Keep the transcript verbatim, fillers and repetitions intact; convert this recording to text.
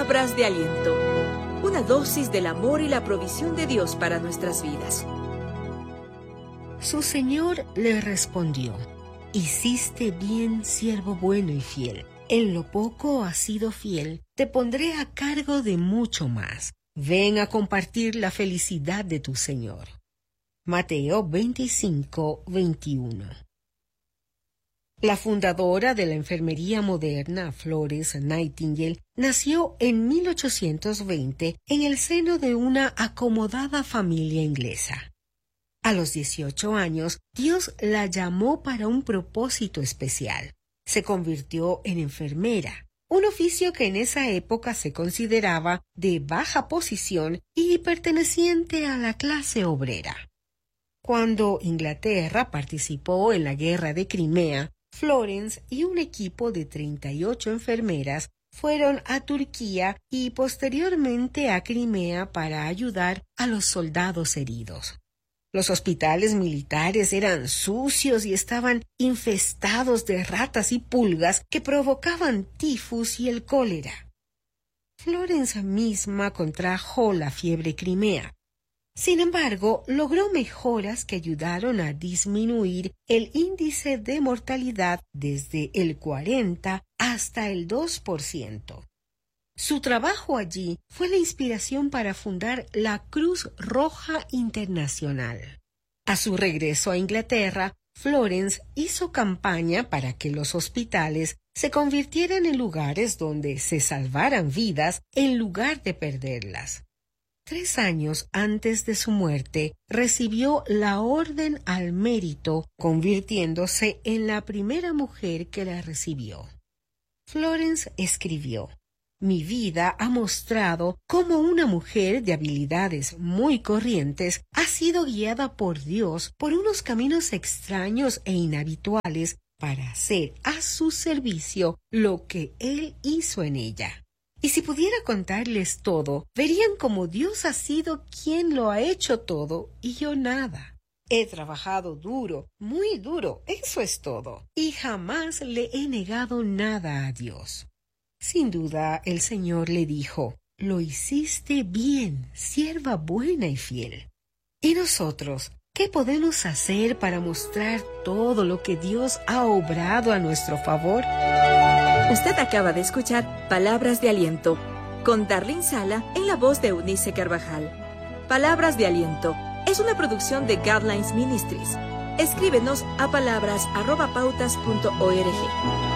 Palabras de aliento. Una dosis del amor y la provisión de Dios para nuestras vidas. Su señor le respondió: Hiciste bien, siervo bueno y fiel. En lo poco has sido fiel, te pondré a cargo de mucho más. Ven a compartir la felicidad de tu señor. Mateo veinticinco, veintiuno. La fundadora de la enfermería moderna, Florence Nightingale, nació en mil ochocientos veinte en el seno de una acomodada familia inglesa. A los dieciocho años, Dios la llamó para un propósito especial. Se convirtió en enfermera, un oficio que en esa época se consideraba de baja posición y perteneciente a la clase obrera. Cuando Inglaterra participó en la guerra de Crimea, Florence y un equipo de treinta y ocho enfermeras fueron a Turquía y posteriormente a Crimea para ayudar a los soldados heridos. Los hospitales militares eran sucios y estaban infestados de ratas y pulgas que provocaban tifus y el cólera. Florence misma contrajo la fiebre crimea. Sin embargo, logró mejoras que ayudaron a disminuir el índice de mortalidad desde el cuarenta hasta el dos por ciento. Su trabajo allí fue la inspiración para fundar la Cruz Roja Internacional. A su regreso a Inglaterra, Florence hizo campaña para que los hospitales se convirtieran en lugares donde se salvaran vidas en lugar de perderlas. Tres años antes de su muerte, recibió la Orden al Mérito, convirtiéndose en la primera mujer que la recibió. Florence escribió: Mi vida ha mostrado cómo una mujer de habilidades muy corrientes ha sido guiada por Dios por unos caminos extraños e inhabituales para hacer a su servicio lo que Él hizo en ella. Y si pudiera contarles todo, verían cómo Dios ha sido quien lo ha hecho todo y yo nada. He trabajado duro, muy duro, eso es todo, y jamás le he negado nada a Dios. Sin duda, el Señor le dijo: Lo hiciste bien, sierva buena y fiel. ¿Y nosotros qué podemos hacer para mostrar todo lo que Dios ha obrado a nuestro favor? Usted acaba de escuchar Palabras de Aliento, con Darlene Sala en la voz de Eunice Carvajal. Palabras de Aliento es una producción de Guidelines Ministries. Escríbenos a palabras arroba pautas punto org.